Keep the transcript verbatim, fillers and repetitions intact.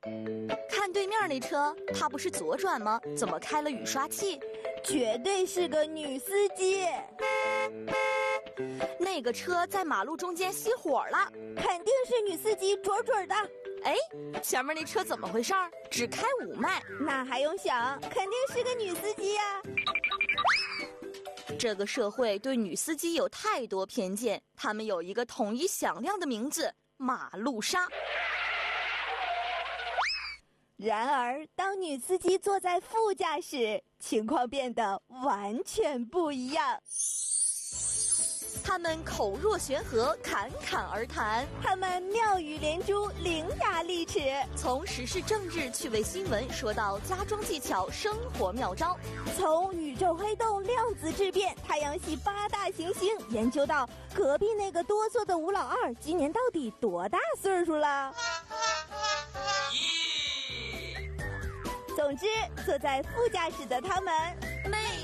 看对面那车，它不是左转吗？怎么开了雨刷器？ 绝对是个女司机。 那个车在马路中间熄火了， 肯定是女司机准准的。 哎，前面那车怎么回事？只开五迈， 那还用想？肯定是个女司机呀、啊！ 这个社会对女司机有太多偏见，他们有一个统一响亮的名字——马路杀。 然而，当女司机坐在副驾驶，情况变得完全不一样。 他们口若悬河，侃侃而谈； 他们妙语连珠，伶牙俐齿。 从时事政治趣味新闻说到家装技巧、生活妙招， 从宇宙黑洞、量子质变、太阳系八大行星，研究到隔壁那个哆嗦的吴老二今年到底多大岁数了。总之，坐在副驾驶的他们魅